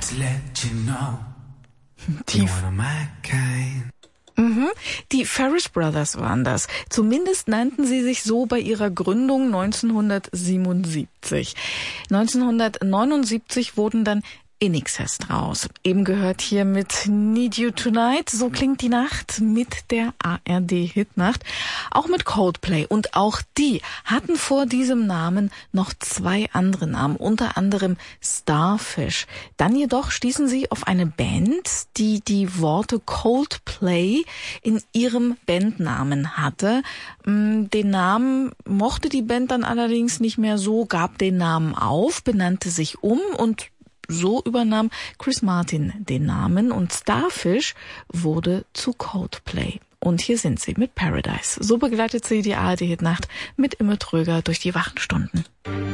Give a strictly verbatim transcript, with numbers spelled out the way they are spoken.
Die, mhm, die Farish Brothers waren das. Zumindest nannten sie sich so bei ihrer Gründung neunzehnhundertsiebenundsiebzig. neunzehnhundertneunundsiebzig wurden dann In Excess draus. Eben gehört hier mit Need You Tonight, so klingt die Nacht mit der A R D-Hitnacht. Auch mit Coldplay. Und auch die hatten vor diesem Namen noch zwei andere Namen, unter anderem Starfish. Dann jedoch stießen sie auf eine Band, die die Worte Coldplay in ihrem Bandnamen hatte. Den Namen mochte die Band dann allerdings nicht mehr so, gab den Namen auf, benannte sich um und so übernahm Chris Martin den Namen und Starfish wurde zu Coldplay. Und hier sind sie mit Paradise. So begleitet sie die A R D-Hitnacht mit Imme Tröger durch die wachen Stunden.